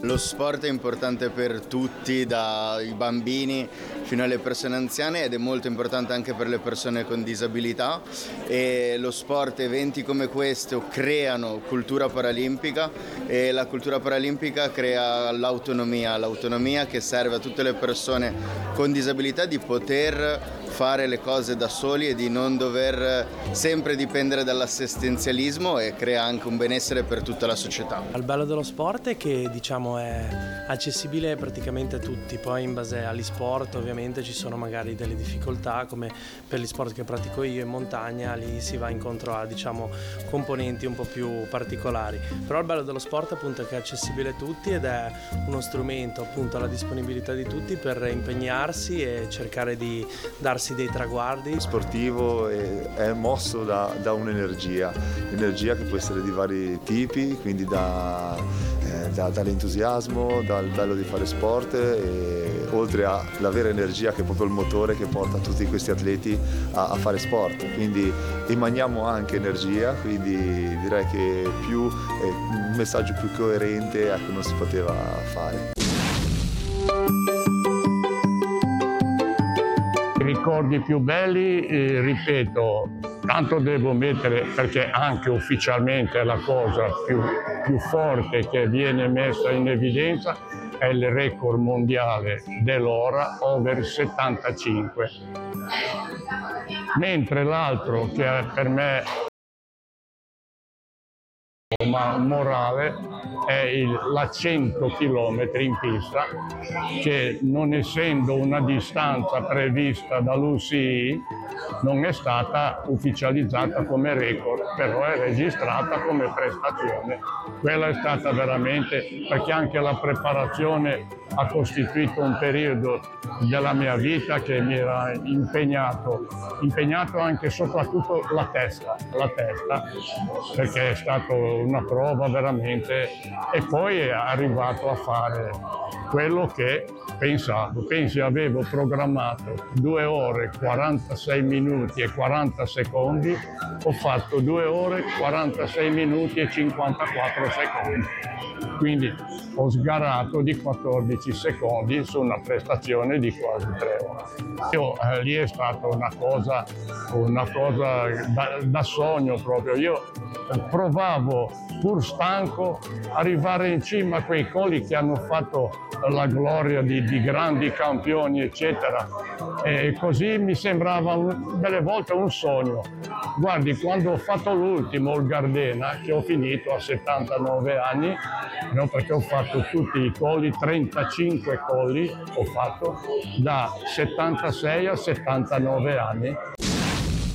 Lo sport è importante per tutti, dai bambini fino alle persone anziane, ed è molto importante anche per le persone con disabilità, e lo sport, eventi come questo creano cultura paralimpica, e la cultura paralimpica crea l'autonomia che serve a tutte le persone con disabilità di poter fare le cose da soli e di non dover sempre dipendere dall'assistenzialismo, e crea anche un benessere per tutta la società. Il bello dello sport è che è accessibile praticamente a tutti, poi in base agli sport ovviamente ci sono magari delle difficoltà, come per gli sport che pratico io in montagna, lì si va incontro a componenti un po' più particolari, però il bello dello sport appunto è che è accessibile a tutti ed è uno strumento appunto alla disponibilità di tutti per impegnarsi e cercare di darsi dei traguardi. Lo sportivo è mosso da un'energia che può essere di vari tipi, quindi dall'entusiasmo, dal bello di fare sport, e oltre alla vera energia che è proprio il motore che porta tutti questi atleti a fare sport, quindi emaniamo anche energia, quindi direi che un messaggio più coerente non si poteva fare. I ricordi più belli, ripeto, tanto devo mettere, perché anche ufficialmente è la cosa più forte che viene messa in evidenza, è il record mondiale dell'ora over 75. Mentre l'altro, che per me morale, è la 100 km in pista, che non essendo una distanza prevista dall'UCI non è stata ufficializzata come record, però è registrata come prestazione. Quella è stata veramente, perché anche la preparazione ha costituito un periodo della mia vita che mi era impegnato anche e soprattutto la testa, perché è stata una prova veramente, e poi è arrivato a fare quello che pensi avevo programmato 2 ore 46 minuti e 40 secondi, ho fatto 2 ore 46 minuti e 54 secondi, quindi ho sgarato di 14 secondi su una prestazione di quasi 3 ore. Lì è stata una cosa da sogno proprio. Io provavo, pur stanco, arrivare in cima a quei colli che hanno fatto la gloria di grandi campioni, eccetera. E così mi sembrava delle volte un sogno. Guardi, quando ho fatto l'ultimo, il Gardena, che ho finito a 79 anni, no, perché ho fatto tutti i colli, 35 colli ho fatto da 76 a 79 anni.